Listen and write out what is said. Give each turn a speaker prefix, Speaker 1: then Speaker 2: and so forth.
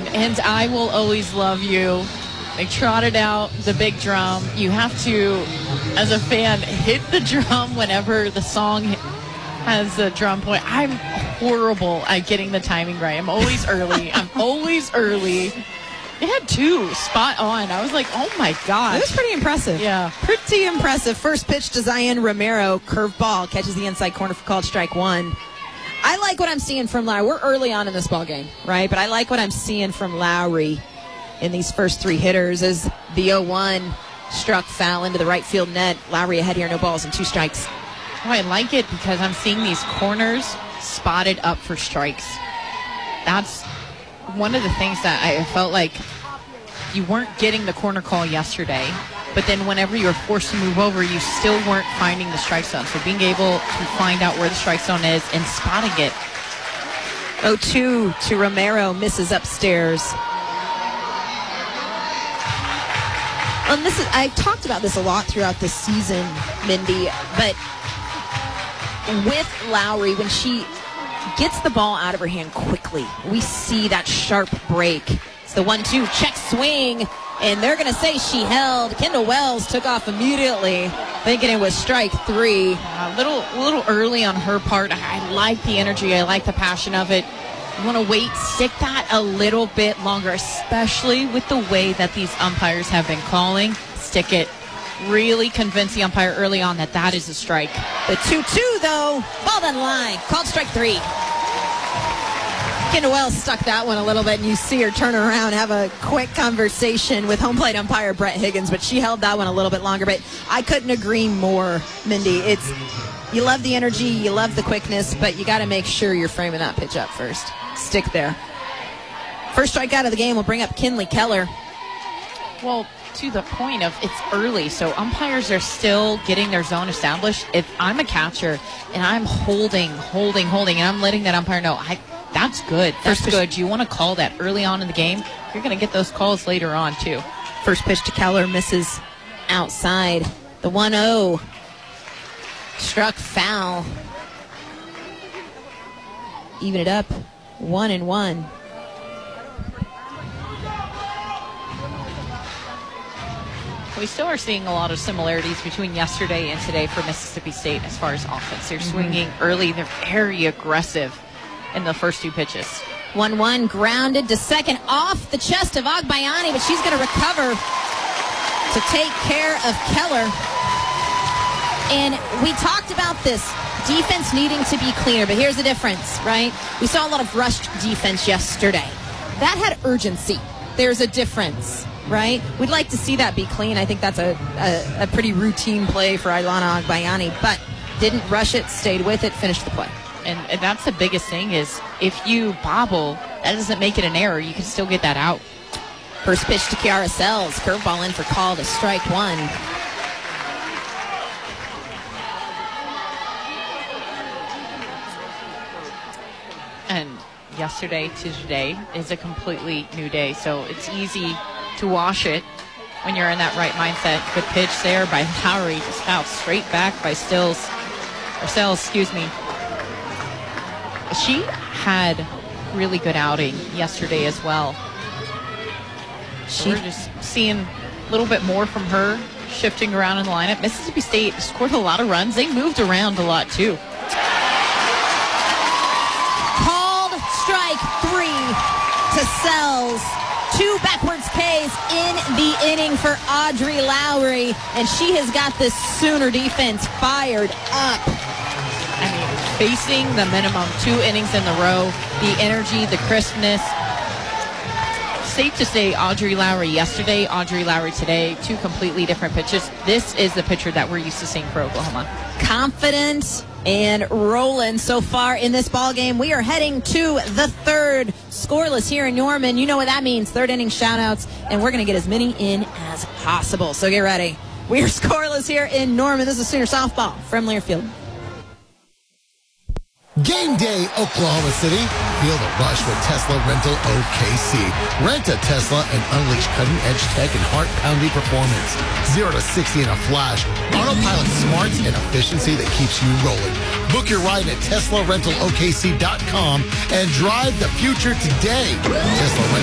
Speaker 1: and I Will Always Love You. They trotted out the big drum. You have to, as a fan, hit the drum whenever the song has a drum point. I'm horrible at getting the timing right. I'm always early. It had 2 spot on. I was like, oh my gosh.
Speaker 2: It was pretty impressive.
Speaker 1: Yeah.
Speaker 2: Pretty impressive. First pitch to Zion Romero. Curveball. Catches the inside corner for called strike 1. I like what I'm seeing from Lowry. We're early on in this ball game, right? But I like what I'm seeing from Lowry in these first 3 hitters as the 0-1 struck foul into the right field net. Lowry ahead here, no balls and 2 strikes.
Speaker 1: Oh, I like it because I'm seeing these corners spotted up for strikes. That's one of the things that I felt like you weren't getting the corner call yesterday, but then whenever you were forced to move over, you still weren't finding the strike zone. So being able to find out where the strike zone is and spotting it.
Speaker 2: 0-2 to Romero, misses upstairs. And I've talked about this a lot throughout the season, Mindy, but with Lowry, when she gets the ball out of her hand quickly, we see that sharp break. It's the 1-2 check swing, and they're going to say she held. Kendall Wells took off immediately, thinking it was strike 3.
Speaker 1: A little early on her part. I like the energy. I like the passion of it. You want to wait, stick that a little bit longer, especially with the way that these umpires have been calling. Stick it. Really convince the umpire early on that is a strike.
Speaker 2: The 2-2, though, ball down the line. Called strike 3. Kendall Wells stuck that one a little bit, and you see her turn around, have a quick conversation with home plate umpire Brett Higgins, but she held that one a little bit longer. But I couldn't agree more, Mindy. You love the energy, you love the quickness, but you got to make sure you're framing that pitch up first. Stick there. First strikeout of the game will bring up Kinley Keller.
Speaker 1: Well, to the point of it's early, so umpires are still getting their zone established. If I'm a catcher and I'm holding, and I'm letting that umpire know, that's good. That's good. You want to call that early on in the game. You're going to get those calls later on, too.
Speaker 2: First pitch to Keller misses outside. The 1-0 struck foul. Even it up 1-1.
Speaker 1: We still are seeing a lot of similarities between yesterday and today for Mississippi State as far as offense. They're swinging early. They're very aggressive in the first 2 pitches.
Speaker 2: 1-1 grounded to second off the chest of Agbayani, but she's going to recover to take care of Keller. And we talked about this defense needing to be cleaner, but here's the difference, right? We saw a lot of rushed defense yesterday. That had urgency. There's a difference, right? We'd like to see that be clean. I think that's a pretty routine play for Ailana Agbayani, but didn't rush it, stayed with it, finished the play.
Speaker 1: And that's the biggest thing is if you bobble, that doesn't make it an error. You can still get that out.
Speaker 2: First pitch to Kiara Sells. Curveball in for call to strike 1.
Speaker 1: And yesterday to today is a completely new day. So it's easy to wash it when you're in that right mindset. Good pitch there by Lowry. Just out straight back by Sells. She had really good outing yesterday as well. We're just seeing a little bit more from her, shifting around in the lineup. Mississippi State scored a lot of runs. They moved around a lot, too.
Speaker 2: Called strike 3 to Sells. 2 backwards Ks in the inning for Audrey Lowry, and she has got this Sooner defense fired up.
Speaker 1: Facing the minimum 2 innings in the row, the energy, the crispness. Safe to say Audrey Lowry yesterday, Audrey Lowry today, 2 completely different pitches. This is the pitcher that we're used to seeing for Oklahoma.
Speaker 2: Confident and rolling so far in this ball game. We are heading to the 3rd, scoreless here in Norman. You know what that means, 3rd inning shout-outs, and we're going to get as many in as possible. So get ready. We are scoreless here in Norman. This is Sooner softball from Learfield.
Speaker 3: Game day, Oklahoma City. Feel the rush with Tesla Rental OKC. Rent a Tesla and unleash cutting-edge tech and heart-pounding performance. 0 to 60 in a flash. Autopilot smarts and efficiency that keeps you rolling. Book your ride at TeslaRentalOKC.com and drive the future today. Tesla Rental